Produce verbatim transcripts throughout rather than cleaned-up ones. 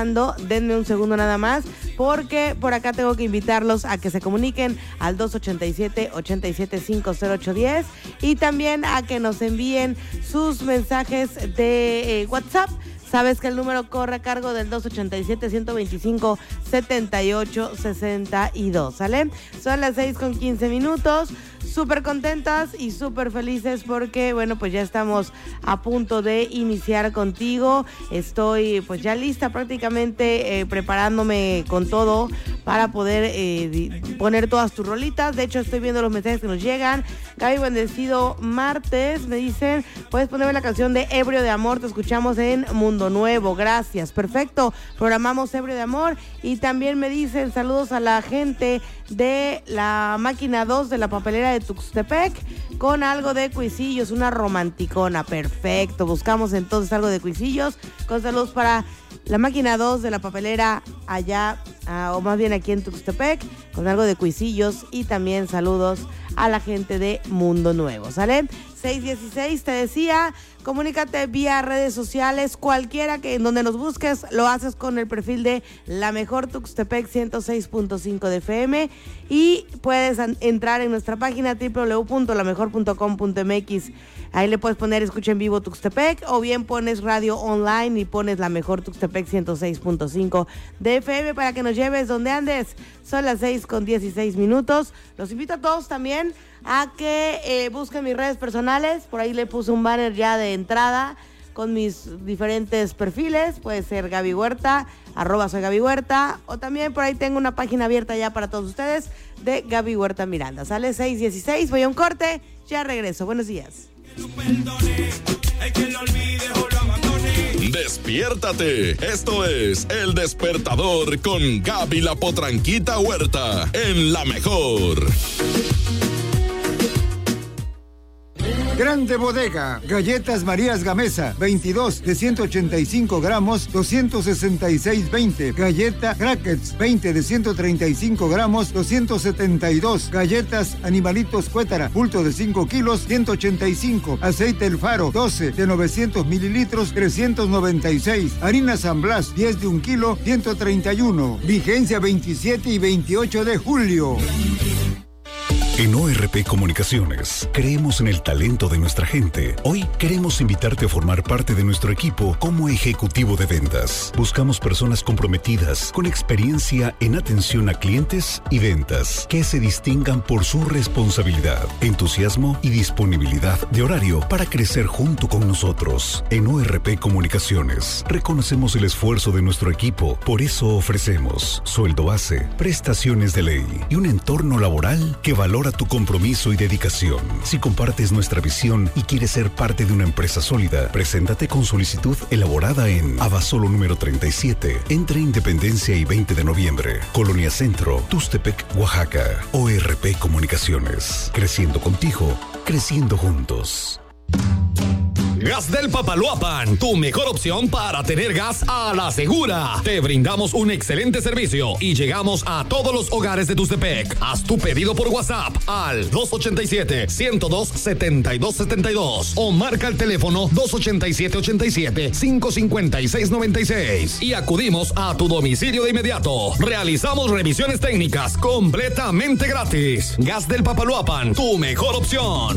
marcando. Denme un segundo nada más, porque por acá tengo que invitarlos a que se comuniquen al dos ochenta y siete, ochenta y siete, cinco cero ocho diez y también a que nos envíen sus mensajes de eh, WhatsApp. Sabes que el número corre a cargo del dos ochenta y siete, ciento veinticinco, setenta y ocho sesenta y dos, ¿sale? Son las seis con quince minutos, súper contentas y súper felices porque, bueno, pues ya estamos a punto de iniciar contigo. Estoy pues ya lista prácticamente, eh, preparándome con todo para poder eh, poner todas tus rolitas. De hecho, estoy viendo los mensajes que nos llegan. Gaby, bendecido martes, me dicen, puedes ponerme la canción de Ebrio de Amor, te escuchamos en Mundo Nuevo, gracias, perfecto, programamos Ebrio de Amor. Y también me dicen saludos a la gente de la máquina dos de la papelera de Tuxtepec con algo de Cuisillos, una romanticona, perfecto, buscamos entonces algo de Cuisillos con saludos para la máquina dos de la papelera allá, uh, o más bien aquí en Tuxtepec, con algo de Cuisillos y también saludos a la gente de Mundo Nuevo, ¿sale? seis dieciséis, te decía, comunícate vía redes sociales, cualquiera que en donde nos busques, lo haces con el perfil de La Mejor Tuxtepec ciento seis punto cinco de F M y puedes an- entrar en nuestra página doble u doble u doble u punto la mejor punto com punto m x. Ahí le puedes poner escucha en vivo Tuxtepec o bien pones radio online y pones La Mejor Tuxtepec ciento seis punto cinco de F M para que nos lleves donde andes. Son las seis con dieciséis minutos. Los invito a todos también a que eh, busquen mis redes personales. Por ahí le puse un banner ya de entrada con mis diferentes perfiles. Puede ser Gaby Huerta, arroba soy Gaby Huerta, o también por ahí tengo una página abierta ya para todos ustedes de Gaby Huerta Miranda. Sale seis dieciséis, voy a un corte, ya regreso. Buenos días. Despiértate, esto es El Despertador con Gaby la Potranquita Huerta en La Mejor. Grande Bodega, galletas Marías Gamesa, veintidós de ciento ochenta y cinco gramos, doscientos sesenta y seis veinte. Galleta Crackers, veinte de ciento treinta y cinco gramos, doscientos setenta y dos. Galletas Animalitos Cuétara, bulto de cinco kilos, ciento ochenta y cinco. Aceite El Faro, doce de novecientos mililitros, trescientos noventa y seis. Harina San Blas, diez de un kilo, ciento treinta y uno. Vigencia veintisiete y veintiocho de julio. En O R P Comunicaciones, creemos en el talento de nuestra gente. Hoy queremos invitarte a formar parte de nuestro equipo como ejecutivo de ventas. Buscamos personas comprometidas, con experiencia en atención a clientes y ventas, que se distingan por su responsabilidad, entusiasmo y disponibilidad de horario para crecer junto con nosotros. En O R P Comunicaciones, reconocemos el esfuerzo de nuestro equipo. Por eso ofrecemos sueldo base, prestaciones de ley y un entorno laboral que valora tu compromiso y dedicación. Si compartes nuestra visión y quieres ser parte de una empresa sólida, preséntate con solicitud elaborada en Abasolo número treinta y siete, entre Independencia y veinte de noviembre, Colonia Centro, Tuxtepec, Oaxaca. O R P Comunicaciones. Creciendo contigo, creciendo juntos. Gas del Papaloapan, tu mejor opción para tener gas a la segura. Te brindamos un excelente servicio y llegamos a todos los hogares de Tuxtepec. Haz tu pedido por WhatsApp al dos ochenta y siete, ciento dos, setenta y dos setenta y dos o marca el teléfono dos ochenta y siete, ochenta y siete, cinco cincuenta y seis noventa y seis y acudimos a tu domicilio de inmediato. Realizamos revisiones técnicas completamente gratis. Gas del Papaloapan, tu mejor opción.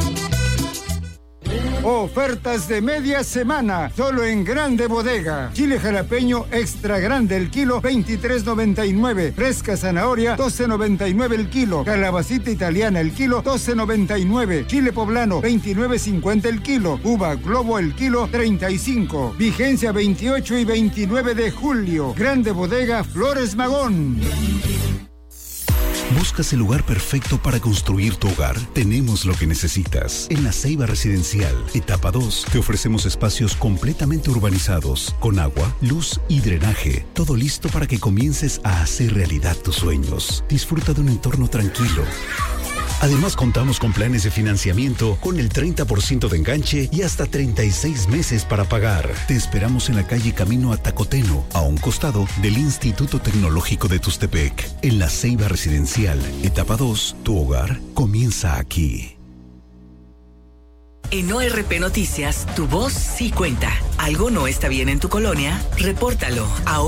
Ofertas de media semana, solo en Grande Bodega. Chile jalapeño extra grande el kilo, veintitrés noventa y nueve. Fresca zanahoria, doce noventa y nueve el kilo. Calabacita italiana el kilo, doce noventa y nueve. Chile poblano, veintinueve cincuenta el kilo. Uva globo el kilo, treinta y cinco. Vigencia veintiocho y veintinueve de julio. Grande Bodega Flores Magón. ¿Buscas el lugar perfecto para construir tu hogar? Tenemos lo que necesitas. En La Ceiba Residencial, etapa dos, te ofrecemos espacios completamente urbanizados, con agua, luz y drenaje. Todo listo para que comiences a hacer realidad tus sueños. Disfruta de un entorno tranquilo. Además, contamos con planes de financiamiento con el treinta por ciento de enganche y hasta treinta y seis meses para pagar. Te esperamos en la calle Camino a Tacoteno, a un costado del Instituto Tecnológico de Tuxtepec. En La Ceiba Residencial, etapa dos, tu hogar comienza aquí. En O R P Noticias, tu voz sí cuenta. ¿Algo no está bien en tu colonia? Repórtalo. Ahora